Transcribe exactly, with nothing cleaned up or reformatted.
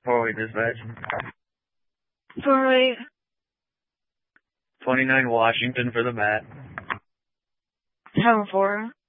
Four-way dispatch. Four-way. twenty-nine Washington for the mat. Tower four.